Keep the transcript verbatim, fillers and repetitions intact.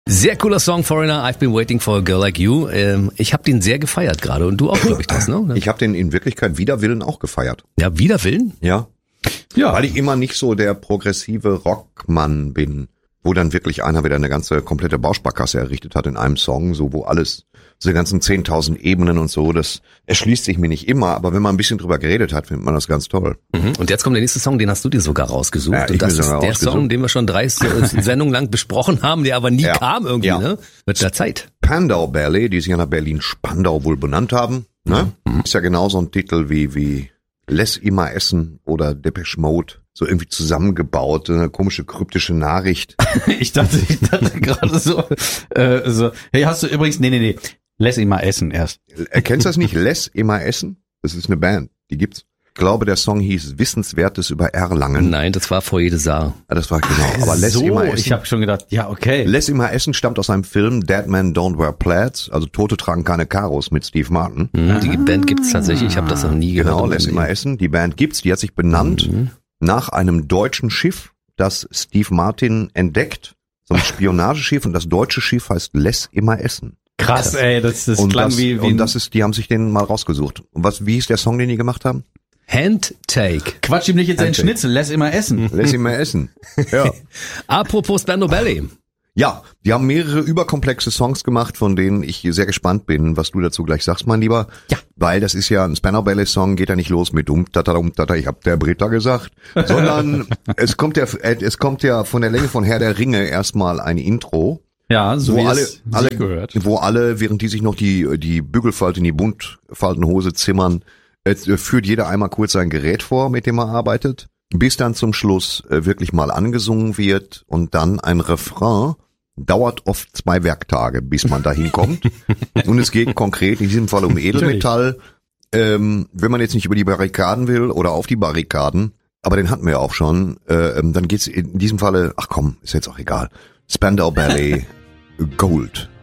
Sehr cooler Song, Foreigner, I've been waiting for a girl like you. Ähm, ich habe den sehr gefeiert gerade und du auch, glaube ich, das, ne? Ich habe den in Wirklichkeit wider Willen auch gefeiert. Ja, wider Willen? Ja. Ja. Weil ich immer nicht so der progressive Rockmann bin, wo dann wirklich einer wieder eine ganze komplette Bausparkasse errichtet hat in einem Song, so wo alles, diese ganzen zehntausend Ebenen und so, das erschließt sich mir nicht immer, aber wenn man ein bisschen drüber geredet hat, findet man das ganz toll. Mhm. Und jetzt kommt der nächste Song, den hast du dir sogar rausgesucht. Ja, und das ist der Song, den wir schon drei Sendungen lang besprochen haben, der aber nie ja. kam irgendwie, ja. ne? Mit der Zeit. Spandau Ballet, die sich ja nach Berlin-Spandau wohl benannt haben, ne? Mhm. Ist ja genauso ein Titel wie, wie Lass immer essen oder Depeche Mode. So irgendwie zusammengebaut, eine komische kryptische Nachricht. ich dachte, ich dachte gerade so, äh, so, hey, hast du übrigens, nee, nee, nee, lass ihn mal essen erst. Erkennst du das nicht? Lass immer essen? Das ist eine Band, die gibt's. Ich glaube, der Song hieß Wissenswertes über Erlangen. Nein, das war Foyer des Saar. Ja, das war genau. Aber Lass so, immer essen. Ich habe schon gedacht, ja, okay. Lass immer essen stammt aus einem Film Dead Men Don't Wear Plaids, also Tote tragen keine Karos mit Steve Martin. Mhm, die Band gibt's tatsächlich, ich habe das noch nie gehört. Genau, Lass immer essen. Die Band gibt's, die hat sich benannt mhm. nach einem deutschen Schiff, das Steve Martin entdeckt. So ein Spionageschiff, und das deutsche Schiff heißt Lass immer essen. Krass, ey, das, das und klang das, wie, wie und das ist, die haben sich den mal rausgesucht. Und was, wie hieß der Song, den die gemacht haben? Handtake. Quatsch ihm nicht in seinen Schnitzel, lass immer essen. Lass ihn mal essen. Ja. Apropos Spandau Ballet. Ja, die haben mehrere überkomplexe Songs gemacht, von denen ich sehr gespannt bin, was du dazu gleich sagst, mein Lieber. Ja. Weil das ist ja ein Spandau Ballet Song, geht ja nicht los mit um tata um tata, ich hab der Britta gesagt, sondern es kommt ja es kommt ja von der Länge von Herr der Ringe erstmal ein Intro. Ja, so wo wie alle, es alle gehört. Wo alle, während die sich noch die die Bügelfalte in die Buntfaltenhose zimmern, Jetzt führt jeder einmal kurz sein Gerät vor, mit dem er arbeitet, bis dann zum Schluss wirklich mal angesungen wird und dann ein Refrain. Dauert oft zwei Werktage, bis man dahin kommt. Und es geht konkret in diesem Fall um Edelmetall. Ähm, wenn man jetzt nicht über die Barrikaden will oder auf die Barrikaden, aber den hatten wir ja auch schon, äh, dann geht's in diesem Falle, ach komm, ist jetzt auch egal. Spandau Ballet, Gold.